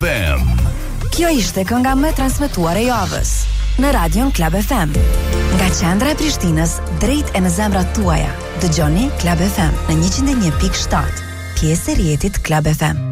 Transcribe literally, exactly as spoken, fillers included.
Club F M. Kjo ishte kënga më transmetuar e javës në Radion Club F M. Nga qendra e Prishtinës drejt e në zemrat tuaja. Dëgjoni Club F M në njëqind e një pikë shtat, pjesë e rrjetit Club F M.